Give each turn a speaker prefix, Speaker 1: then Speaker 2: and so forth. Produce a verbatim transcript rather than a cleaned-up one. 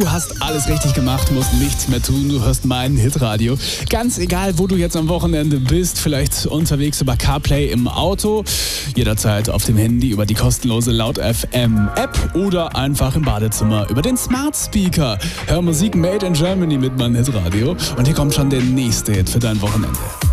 Speaker 1: Du hast alles richtig gemacht, musst nichts mehr tun, du hörst mein Hitradio. Ganz egal, wo du jetzt am Wochenende bist, vielleicht unterwegs über CarPlay im Auto, jederzeit auf dem Handy über die kostenlose Laut F M App oder einfach im Badezimmer über den Smart Speaker. Hör Musik Made in Germany mit mein Hitradio und hier kommt schon der nächste Hit für dein Wochenende.